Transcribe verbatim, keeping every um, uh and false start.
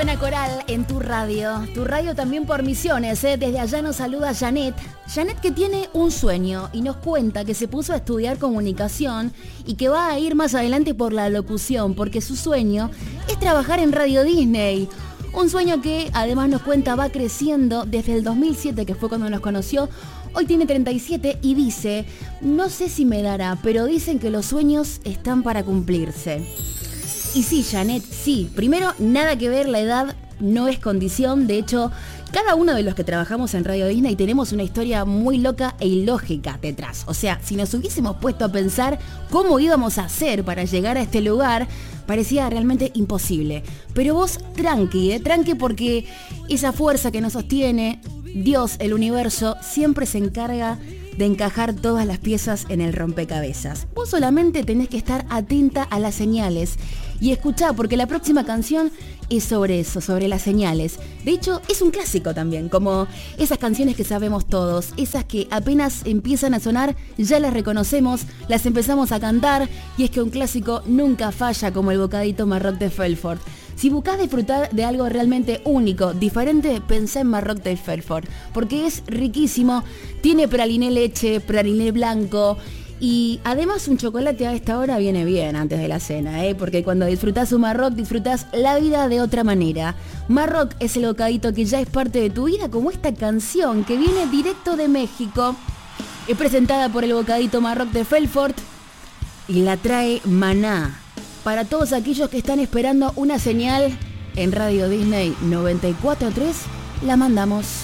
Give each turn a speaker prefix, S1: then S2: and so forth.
S1: Suena Coral en tu radio, tu radio también por Misiones, ¿eh? Desde allá nos saluda Janet. Janet que tiene un sueño y nos cuenta que se puso a estudiar comunicación y que va a ir más adelante por la locución, porque su sueño es trabajar en Radio Disney. Un sueño que además nos cuenta va creciendo desde el dos mil siete, que fue cuando nos conoció. Hoy tiene treinta y siete y dice, no sé si me dará, pero dicen que los sueños están para cumplirse. Y sí, Janet, sí. Primero, nada que ver, la edad no es condición. De hecho, cada uno de los que trabajamos en Radio Disney tenemos una historia muy loca e ilógica detrás. O sea, si nos hubiésemos puesto a pensar cómo íbamos a hacer para llegar a este lugar, parecía realmente imposible. Pero vos, tranqui, ¿eh? Tranqui, porque esa fuerza que nos sostiene, Dios, el universo, siempre se encarga de encajar todas las piezas en el rompecabezas. Vos solamente tenés que estar atenta a las señales y escuchá, porque la próxima canción es sobre eso, sobre las señales. De hecho, es un clásico también, como esas canciones que sabemos todos, esas que apenas empiezan a sonar, ya las reconocemos, las empezamos a cantar, y es que un clásico nunca falla como el bocadito Marroc de Belfort. Si buscás disfrutar de algo realmente único, diferente, pensá en Marroc de Belfort, porque es riquísimo, tiene praliné leche, praliné blanco, y además un chocolate a esta hora viene bien antes de la cena, ¿eh? Porque cuando disfrutás un Marroc, disfrutás la vida de otra manera. Marroc es el bocadito que ya es parte de tu vida, como esta canción que viene directo de México. Es presentada por el bocadito Marroc de Belfort y la trae Maná. Para todos aquellos que están esperando una señal en Radio Disney noventa y cuatro punto tres, la mandamos.